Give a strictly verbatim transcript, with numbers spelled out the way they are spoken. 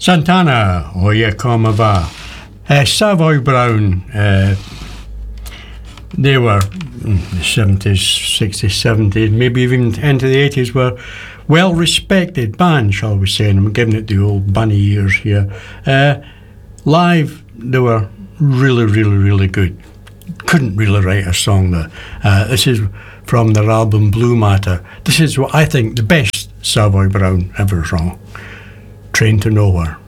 Santana, Oye Como Va. Uh, Savoy Brown, uh, they were in the seventies, sixties, seventies, maybe even into the eighties, were well-respected band, shall we say, and I'm giving it the old bunny ears here. Uh, live, they were really, really, really good. Couldn't really write a song there. Uh, this is from their album Blue Matter. This is what I think the best Savoy Brown ever sung. Train to Nowhere.